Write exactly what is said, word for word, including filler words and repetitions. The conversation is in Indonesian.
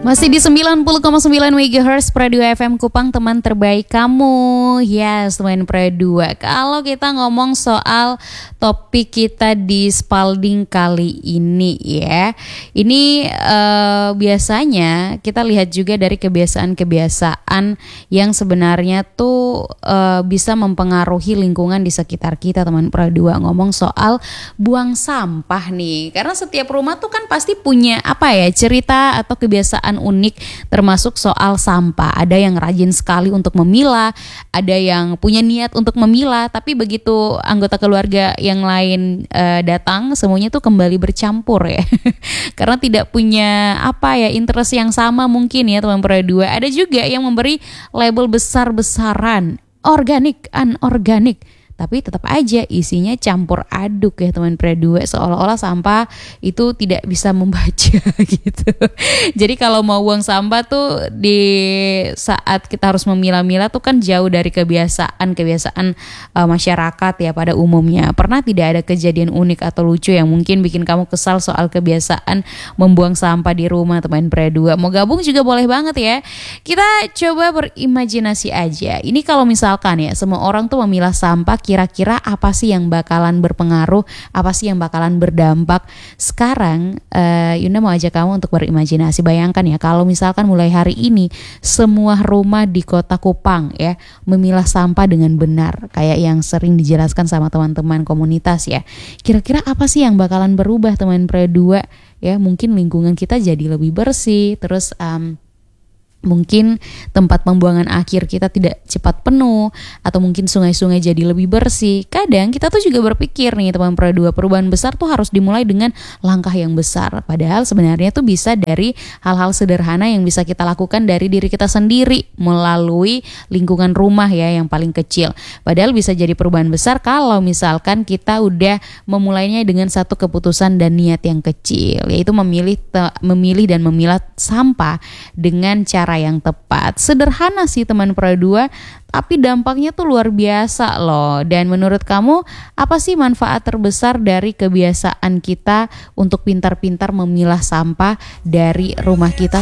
Masih di sembilan puluh koma sembilan megahertz Pro dua F M Kupang, teman terbaik kamu. Yes, teman Pro dua. Kalau kita ngomong soal topik kita di Spalding kali ini ya, ini uh, biasanya kita lihat juga dari kebiasaan-kebiasaan yang sebenarnya tuh uh, bisa mempengaruhi lingkungan di sekitar kita, teman Pro dua. Ngomong soal buang sampah nih, karena setiap rumah tuh kan pasti punya apa ya, cerita atau kebiasaan unik termasuk soal sampah. Ada yang rajin sekali untuk memilah, ada yang punya niat untuk memilah, tapi begitu anggota keluarga yang lain uh, datang, semuanya tuh kembali bercampur ya. Karena tidak punya apa ya, interest yang sama mungkin ya teman Pro dua. Ada juga yang memberi label besar-besaran organik, anorganik, tapi tetap aja isinya campur aduk ya teman Pro dua, seolah-olah sampah itu tidak bisa membaca gitu. Jadi kalau mau buang sampah tuh di saat kita harus memilah-milah tuh kan jauh dari kebiasaan-kebiasaan uh, masyarakat ya pada umumnya. Pernah tidak ada kejadian unik atau lucu yang mungkin bikin kamu kesal soal kebiasaan membuang sampah di rumah teman Pro dua? Mau gabung juga boleh banget ya. Kita coba berimajinasi aja. Ini kalau misalkan ya semua orang tuh memilah sampah, kira-kira apa sih yang bakalan berpengaruh, apa sih yang bakalan berdampak? Sekarang uh, Yunda mau ajak kamu untuk berimajinasi. Bayangkan ya kalau misalkan mulai hari ini semua rumah di kota Kupang ya memilah sampah dengan benar, kayak yang sering dijelaskan sama teman-teman komunitas ya. Kira-kira apa sih yang bakalan berubah teman Pro dua ya? Mungkin lingkungan kita jadi lebih bersih, terus um, mungkin tempat pembuangan akhir kita tidak cepat penuh, atau mungkin sungai-sungai jadi lebih bersih. Kadang kita tuh juga berpikir nih teman Pro dua, perubahan besar tuh harus dimulai dengan langkah yang besar. Padahal sebenarnya tuh bisa dari hal-hal sederhana yang bisa kita lakukan dari diri kita sendiri melalui lingkungan rumah ya yang paling kecil. Padahal bisa jadi perubahan besar kalau misalkan kita udah memulainya dengan satu keputusan dan niat yang kecil, yaitu memilih te- memilih dan memilah sampah dengan cara yang tepat. Sederhana sih teman Pro dua, tapi dampaknya tuh luar biasa loh. Dan menurut kamu apa sih manfaat terbesar dari kebiasaan kita untuk pintar-pintar memilah sampah dari rumah kita